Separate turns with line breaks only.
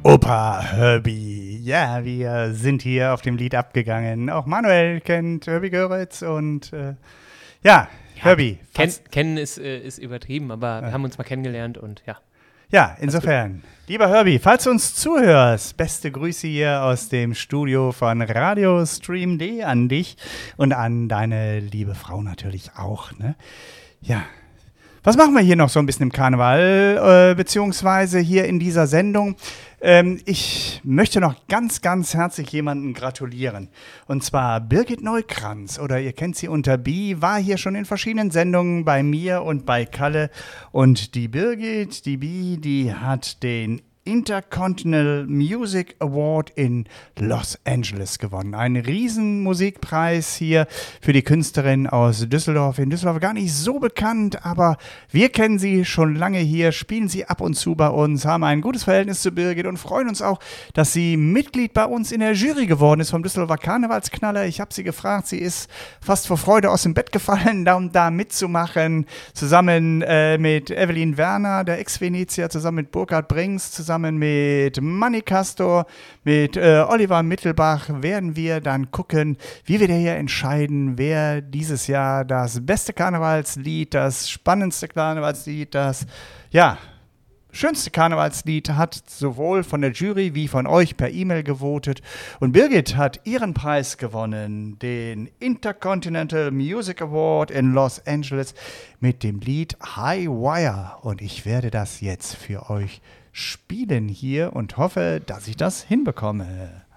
Opa Herbie. Ja, wir sind hier auf dem Lied abgegangen. Auch Manuel kennt Herbie Göritz und Herbie.
Kennen ist übertrieben, aber wir haben uns mal kennengelernt und ja.
Ja, insofern, lieber Herbie, falls du uns zuhörst, beste Grüße hier aus dem Studio von Radio Stream.de an dich und an deine liebe Frau natürlich auch, ne? Ja. Was machen wir hier noch so ein bisschen im Karneval, beziehungsweise hier in dieser Sendung? Ich möchte noch ganz, ganz herzlich jemanden gratulieren. Und zwar Birgit Neukranz, oder ihr kennt sie unter Bi, war hier schon in verschiedenen Sendungen bei mir und bei Kalle. Und die Birgit, die Bi, die hat den Intercontinental Music Award in Los Angeles gewonnen. Ein Riesenmusikpreis hier für die Künstlerin aus Düsseldorf. In Düsseldorf gar nicht so bekannt, aber wir kennen sie schon lange hier, spielen sie ab und zu bei uns, haben ein gutes Verhältnis zu Birgit und freuen uns auch, dass sie Mitglied bei uns in der Jury geworden ist vom Düsseldorfer Karnevalsknaller. Ich habe sie gefragt, sie ist fast vor Freude aus dem Bett gefallen, um da mitzumachen, zusammen mit Evelyn Werner, der Ex-Venezia, zusammen mit Burkhard Brings, zusammen mit Manny Castor, mit Oliver Mittelbach werden wir dann gucken, wie wir hier entscheiden, wer dieses Jahr das beste Karnevalslied, das spannendste Karnevalslied, das schönste Karnevalslied hat, sowohl von der Jury wie von euch per E-Mail gewotet. Und Birgit hat ihren Preis gewonnen, den Intercontinental Music Award in Los Angeles mit dem Lied High Wire. Und ich werde das jetzt für euch spielen hier und hoffe, dass ich das hinbekomme.